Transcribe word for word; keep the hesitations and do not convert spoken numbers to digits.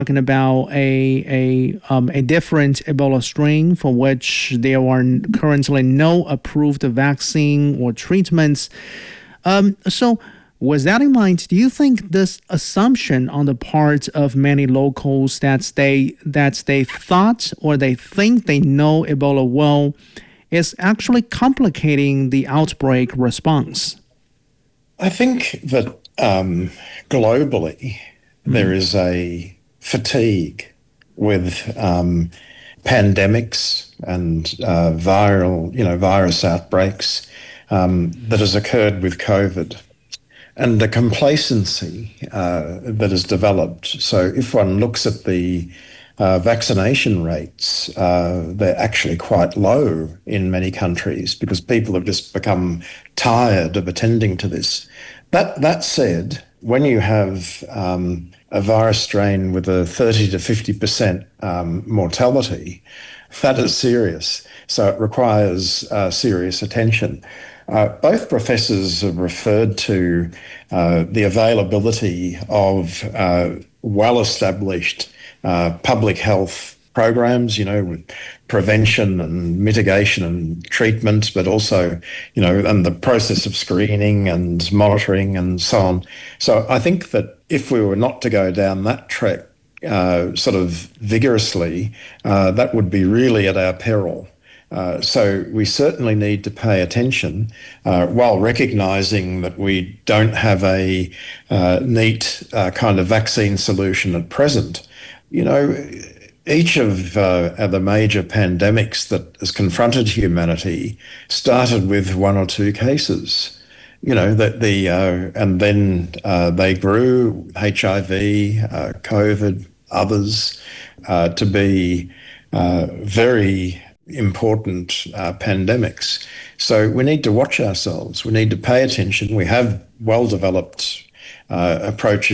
talking about a a um, a different Ebola strain for which there are currently no approved vaccine or treatments. Um, so, with that in mind, do you think this assumption on the part of many locals that they that they thought or they think they know Ebola well is actually complicating the outbreak response? I think that um, globally there is a fatigue with um, pandemics and uh, viral, you know, virus outbreaks um, that has occurred with COVID, and the complacency uh, that has developed. So if one looks at the uh, vaccination rates, uh, they're actually quite low in many countries because people have just become tired of attending to this. That that said, when you have um, a virus strain with a thirty to fifty percent um, mortality, that is serious. So it requires uh, serious attention. Uh, both professors have referred to uh, the availability of uh, well-established uh, public health programs, you know, with prevention and mitigation and treatment, but also, you know, and the process of screening and monitoring and so on. So I think that if we were not to go down that track uh, sort of vigorously, uh, that would be really at our peril. Uh, so we certainly need to pay attention uh, while recognising that we don't have a uh, neat uh, kind of vaccine solution at present. You know, each of uh, the major pandemics that has confronted humanity started with one or two cases. You know, that the uh, and then uh, they grew, H I V, uh, COVID, others, uh, to be uh, very important uh, pandemics. So we need to watch ourselves. We need to pay attention. We have well-developed uh, approaches